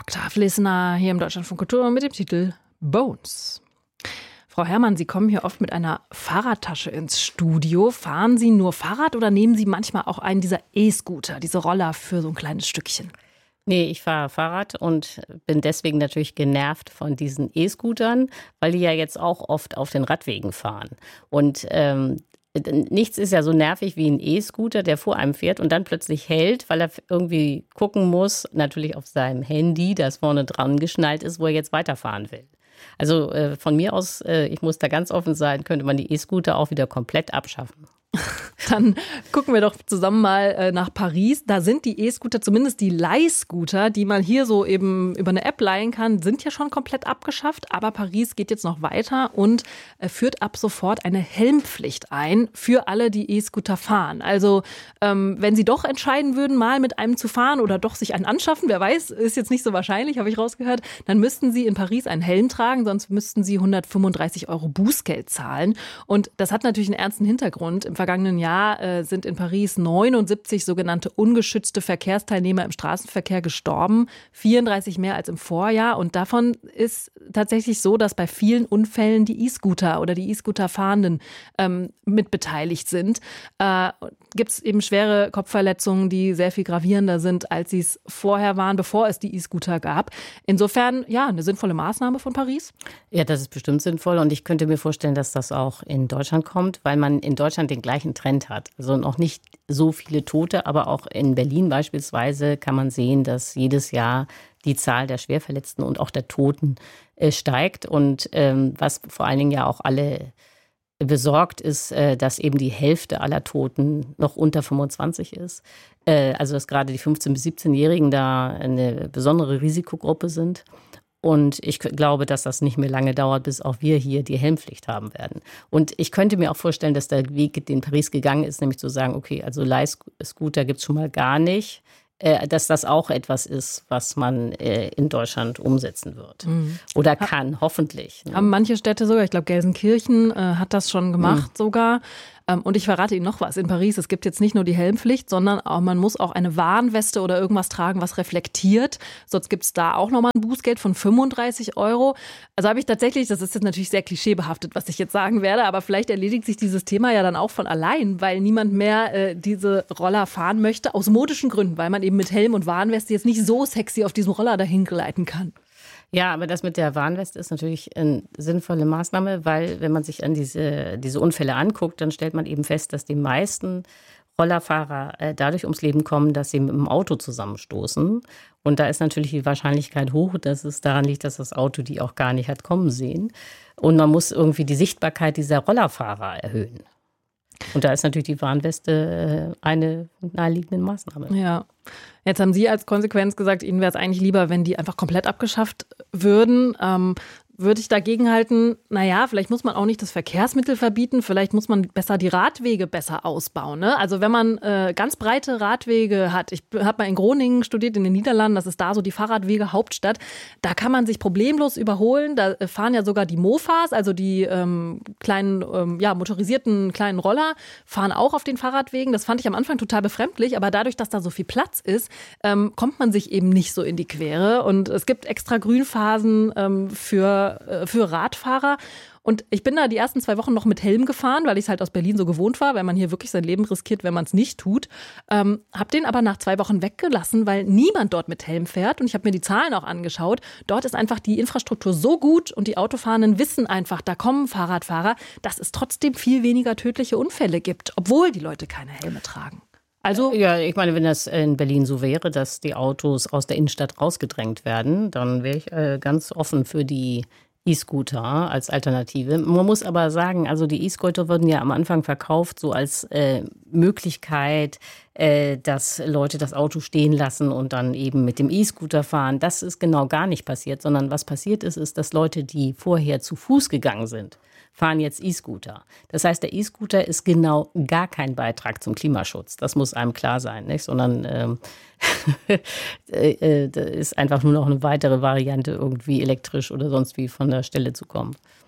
Dr. Flissner hier im Deutschlandfunk Kultur mit dem Titel Bones. Frau Herrmann, Sie kommen hier oft mit einer Fahrradtasche ins Studio. Fahren Sie nur Fahrrad oder nehmen Sie manchmal auch einen dieser E-Scooter, diese Roller für so ein kleines Stückchen? Nee, ich fahre Fahrrad und bin deswegen natürlich genervt von diesen E-Scootern, weil die ja jetzt auch oft auf den Radwegen fahren. Und nichts ist ja so nervig wie ein E-Scooter, der vor einem fährt und dann plötzlich hält, weil er irgendwie gucken muss, natürlich auf seinem Handy, das vorne dran geschnallt ist, wo er jetzt weiterfahren will. Also von mir aus, ich muss da ganz offen sein, könnte man die E-Scooter auch wieder komplett abschaffen. Dann gucken wir doch zusammen mal nach Paris. Da sind die E-Scooter, zumindest die Leihscooter, die man hier so eben über eine App leihen kann, sind ja schon komplett abgeschafft. Aber Paris geht jetzt noch weiter und führt ab sofort eine Helmpflicht ein für alle, die E-Scooter fahren. Also wenn Sie doch entscheiden würden, mal mit einem zu fahren oder doch sich einen anschaffen, wer weiß, ist jetzt nicht so wahrscheinlich, habe ich rausgehört, dann müssten Sie in Paris einen Helm tragen, sonst müssten Sie 135 € Bußgeld zahlen. Und das hat natürlich einen ernsten Hintergrund. Im vergangenen Jahr sind in Paris 79 sogenannte ungeschützte Verkehrsteilnehmer im Straßenverkehr gestorben, 34 mehr als im Vorjahr. Und davon ist tatsächlich so, dass bei vielen Unfällen die E-Scooter oder die E-Scooter-Fahrenden mitbeteiligt sind. Gibt es eben schwere Kopfverletzungen, die sehr viel gravierender sind, als sie es vorher waren, bevor es die E-Scooter gab. Insofern, ja, eine sinnvolle Maßnahme von Paris. Ja, das ist bestimmt sinnvoll und ich könnte mir vorstellen, dass das auch in Deutschland kommt, weil man in Deutschland den gleichen Trend hat. Also noch nicht so viele Tote, aber auch in Berlin beispielsweise kann man sehen, dass jedes Jahr die Zahl der Schwerverletzten und auch der Toten steigt. Und was vor allen Dingen ja auch alle besorgt ist, dass eben die Hälfte aller Toten noch unter 25 ist. Also dass gerade die 15- bis 17-Jährigen da eine besondere Risikogruppe sind. Und ich glaube, dass das nicht mehr lange dauert, bis auch wir hier die Helmpflicht haben werden. Und ich könnte mir auch vorstellen, dass der Weg, den Paris gegangen ist, nämlich zu sagen, okay, also Leihscooter gibt es schon mal gar nicht, dass das auch etwas ist, was man in Deutschland umsetzen wird. Oder kann, hoffentlich. Haben manche Städte sogar, ich glaube Gelsenkirchen hat das schon gemacht sogar. Und ich verrate Ihnen noch was. In Paris, es gibt jetzt nicht nur die Helmpflicht, sondern auch, man muss auch eine Warnweste oder irgendwas tragen, was reflektiert. Sonst gibt es da auch nochmal ein Bußgeld von 35 €. Also habe ich tatsächlich, das ist jetzt natürlich sehr klischeebehaftet, was ich jetzt sagen werde, aber vielleicht erledigt sich dieses Thema ja dann auch von allein, weil niemand mehr diese Roller fahren möchte, aus modischen Gründen, weil man eben mit Helm und Warnweste jetzt nicht so sexy auf diesem Roller dahin gleiten kann. Ja, aber das mit der Warnweste ist natürlich eine sinnvolle Maßnahme, weil wenn man sich an diese Unfälle anguckt, dann stellt man eben fest, dass die meisten Rollerfahrer dadurch ums Leben kommen, dass sie mit dem Auto zusammenstoßen. Und da ist natürlich die Wahrscheinlichkeit hoch, dass es daran liegt, dass das Auto die auch gar nicht hat kommen sehen. Und man muss irgendwie die Sichtbarkeit dieser Rollerfahrer erhöhen. Und da ist natürlich die Warnweste eine naheliegende Maßnahme. Ja, jetzt haben Sie als Konsequenz gesagt, Ihnen wäre es eigentlich lieber, wenn die einfach komplett abgeschafft würden. Würde ich dagegen halten, naja, vielleicht muss man auch nicht das Verkehrsmittel verbieten, vielleicht muss man besser die Radwege besser ausbauen. Ne? Also wenn man ganz breite Radwege hat, ich habe mal in Groningen studiert, in den Niederlanden, das ist da so die Fahrradwege Hauptstadt, da kann man sich problemlos überholen, da fahren ja sogar die Mofas, also die kleinen, motorisierten kleinen Roller, fahren auch auf den Fahrradwegen. Das fand ich am Anfang total befremdlich, aber dadurch, dass da so viel Platz ist, kommt man sich eben nicht so in die Quere und es gibt extra Grünphasen für Radfahrer. Und ich bin da die ersten 2 Wochen noch mit Helm gefahren, weil ich es halt aus Berlin so gewohnt war, weil man hier wirklich sein Leben riskiert, wenn man es nicht tut. Hab den aber nach 2 Wochen weggelassen, weil niemand dort mit Helm fährt. Und ich habe mir die Zahlen auch angeschaut. Dort ist einfach die Infrastruktur so gut und die Autofahrenden wissen einfach, da kommen Fahrradfahrer, dass es trotzdem viel weniger tödliche Unfälle gibt, obwohl die Leute keine Helme tragen. Also ja, ich meine, wenn das in Berlin so wäre, dass die Autos aus der Innenstadt rausgedrängt werden, dann wäre ich ganz offen für die E-Scooter als Alternative. Man muss aber sagen, also die E-Scooter wurden ja am Anfang verkauft so als Möglichkeit, dass Leute das Auto stehen lassen und dann eben mit dem E-Scooter fahren. Das ist genau gar nicht passiert, sondern was passiert ist, dass Leute, die vorher zu Fuß gegangen sind, fahren jetzt E-Scooter. Das heißt, der E-Scooter ist genau gar kein Beitrag zum Klimaschutz. Das muss einem klar sein, nicht? Sondern das ist einfach nur noch eine weitere Variante, irgendwie elektrisch oder sonst wie von der Stelle zu kommen.